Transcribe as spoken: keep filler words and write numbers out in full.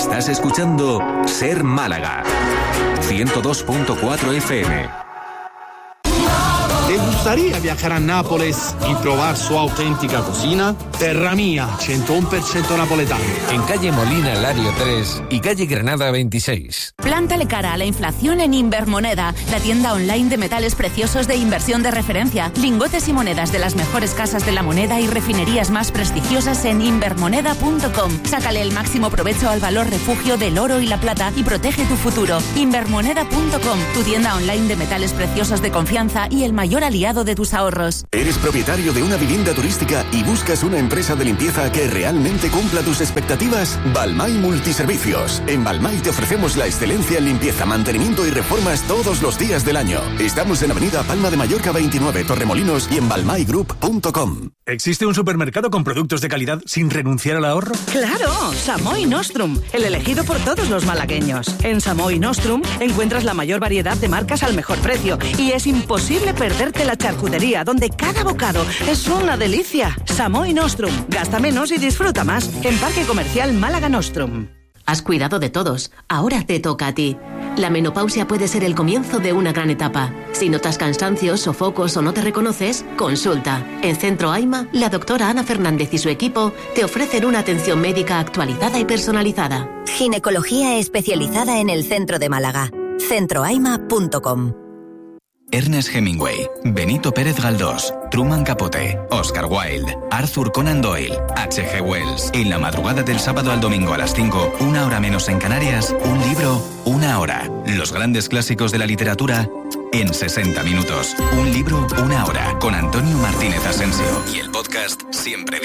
Estás escuchando Ser Málaga, ciento dos punto cuatro F M. ¿Te gustaría viajar a Nápoles y probar su auténtica cocina? Terra Mía, ciento uno por ciento napoletano. En calle Molina, Lario tres y calle Granada veintiséis. Plántale cara a la inflación en Invermoneda, la tienda online de metales preciosos de inversión de referencia. Lingotes y monedas de las mejores casas de la moneda y refinerías más prestigiosas en invermoneda punto com. Sácale el máximo provecho al valor refugio del oro y la plata y protege tu futuro. Invermoneda punto com, tu tienda online de metales preciosos de confianza y el mayor aliado de tus ahorros. ¿Eres propietario de una vivienda turística y buscas una empresa de limpieza que realmente cumpla tus expectativas? Balmay Multiservicios. En Balmay te ofrecemos la excelencia en limpieza, mantenimiento y reformas todos los días del año. Estamos en Avenida Palma de Mallorca veintinueve, Torremolinos, y en balmay group punto com. ¿Existe un supermercado con productos de calidad sin renunciar al ahorro? ¡Claro! Samoy Nostrum, el elegido por todos los malagueños. En Samoy Nostrum encuentras la mayor variedad de marcas al mejor precio y es imposible perderte la charcutería, donde cada bocado es una delicia. Samoy Nostrum. Gasta menos y disfruta más. En Parque Comercial Málaga Nostrum. Has cuidado de todos, ahora te toca a ti. La menopausia puede ser el comienzo de una gran etapa. Si notas cansancios, sofocos o no te reconoces, consulta. En Centro AIMA, la doctora Ana Fernández y su equipo te ofrecen una atención médica actualizada y personalizada. Ginecología especializada en el centro de Málaga. centro aima punto com. Ernest Hemingway, Benito Pérez Galdós, Truman Capote, Oscar Wilde, Arthur Conan Doyle, H G Wells. En la madrugada del sábado al domingo a las cinco, una hora menos en Canarias, un libro, una hora. Los grandes clásicos de la literatura en sesenta minutos. Un libro, una hora. Con Antonio Martínez Asensio. Y el podcast Siempre